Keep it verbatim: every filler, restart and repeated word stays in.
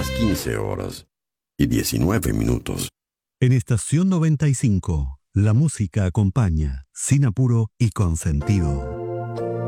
las quince horas y diecinueve minutos. En Estación noventa y cinco, la música acompaña, sin apuro y con sentido.